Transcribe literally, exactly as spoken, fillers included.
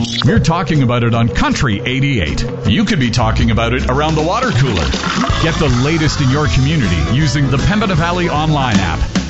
We're talking about it on Country eighty-eight. You could be talking about it around the water cooler. Get the latest in your community using the Pembina Valley online app.